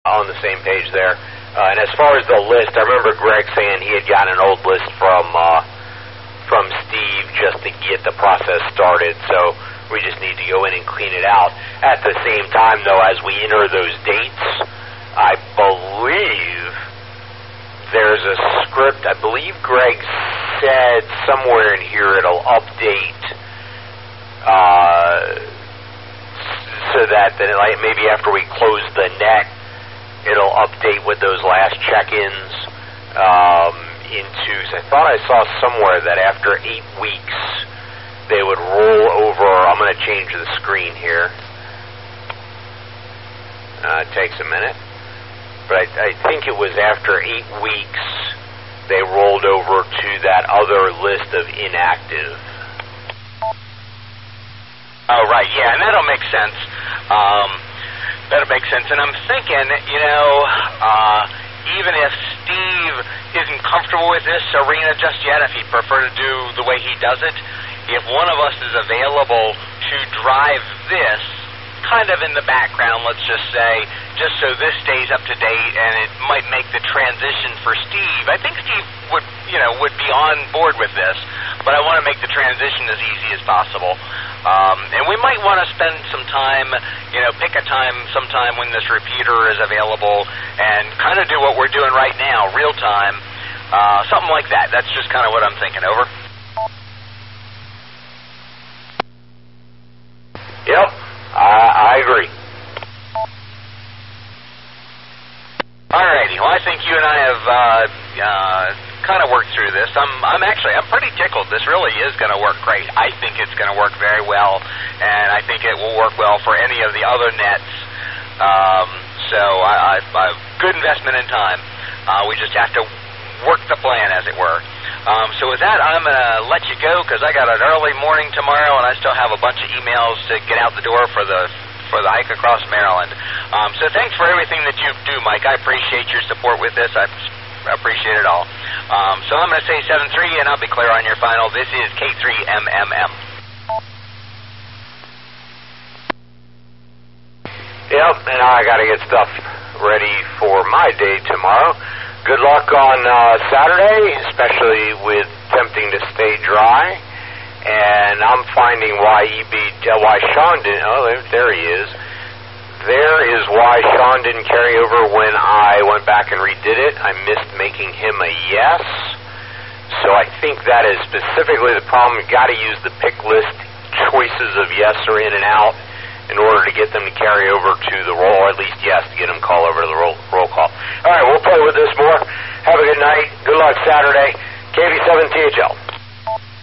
on the same page there. And as far as the list, I remember Greg saying he had gotten an old list from Steve just to get the process started, so we just need to go in and clean it out. At the same time, though, as we enter those dates, I believe there's a script. I believe Greg said somewhere in here it'll update so that then, like, maybe after we close the net, it'll update with those last check-ins into. I thought I saw somewhere that after 8 weeks they would roll over. I'm going to change the screen here. It takes a minute, but I think it was after 8 weeks they rolled over to that other list of inactive. Oh, right, yeah, and that'll make sense. That'll make sense. And I'm thinking, even if Steve isn't comfortable with this arena just yet, if he'd prefer to do the way he does it, if one of us is available to drive this kind of in the background, let's just say, just so this stays up to date, and it might make the transition for Steve. I think Steve would be on board with this, but I want to make the transition as easy as possible. And we might want to spend some time, pick a time sometime when this repeater is available and kind of do what we're doing right now, real time, something like that. That's just kind of what I'm thinking. Over. Yep, I agree. Alrighty, well, I think you and I have kind of worked through this. I'm pretty tickled. This really is going to work great. I think it's going to work very well, and I think it will work well for any of the other nets. So good investment in time. We just have to work the plan, as it were. So with that, I'm going to let you go because I got an early morning tomorrow, and I still have a bunch of emails to get out the door for the hike across Maryland. So thanks for everything that you do, Mike. I appreciate your support with this. I appreciate it all. So I'm going to say 7-3, and I'll be clear on your final. This is K3MMM. Yep, and I got to get stuff ready for my day tomorrow. Good luck on Saturday, especially with attempting to stay dry. And I'm finding why Sean didn't. Oh, there he is. There is why Sean didn't carry over when I went back and redid it. I missed making him a yes. So I think that is specifically the problem. You've got to use the pick list choices of yes or in and out in order to get them to carry over to the roll, or at least yes, to get them call over to the roll call. All right, we'll play with this more. Have a good night. Good luck Saturday. KV7 THL.